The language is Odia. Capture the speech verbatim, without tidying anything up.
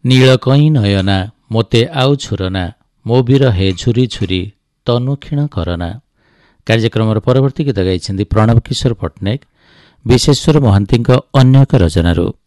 ନୀଳ କଇଁ ନୟନା ମୋତେ ଆଉ ଛୁରନା, ମୋ ବିରହେ ଝୁରି ଝୁରି ତନୁ କ୍ଷୀଣ କରନା। କାର୍ଯ୍ୟକ୍ରମର ପରବର୍ତ୍ତୀ ଗୀତ ଗାଇଛନ୍ତି ପ୍ରଣବ କିଶୋର ପଟ୍ଟନାୟକ ବିଶେଶ୍ୱର ମହାନ୍ତିଙ୍କ ଅନ୍ୟ ଏକ ରଚନାରୁ।